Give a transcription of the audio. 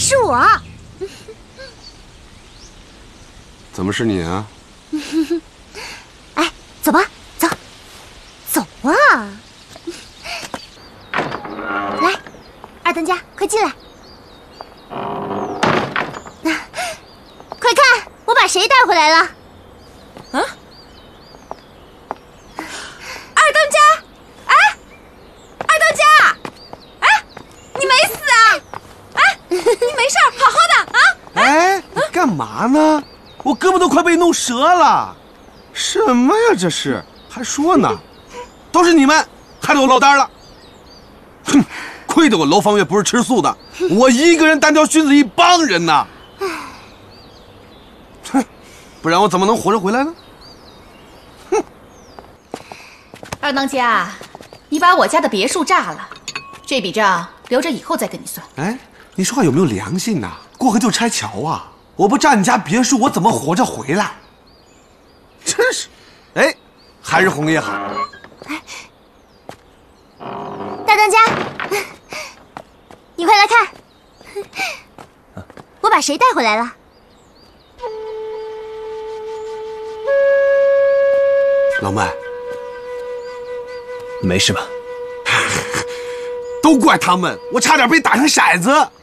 是我。 怎么是你啊？ 哎，走吧，走，走啊！来，二当家，快进来。快看，我把谁带回来了？ 啊？二当家，哎，二当家，哎，你没死啊？哎，你没事，好好的啊？ 哎，你干嘛呢？我胳膊都快被弄折了。什么呀这是？还说呢，都是你们害得我落单了。哼，亏得我楼方月不是吃素的，我一个人单挑熏死一帮人呐。哼，不然我怎么能活着回来呢？哼， 二当家，你把我家的别墅炸了，这笔账留着以后再跟你算。 哎，你说话有没有良心呐？过河就拆桥啊！我不炸你家别墅，我怎么活着回来？真是，哎，还是红叶好。 大当家，你快来看，我把谁带回来了？ 老麦， 你没事吧？ 都怪他们，我差点被打成骰子。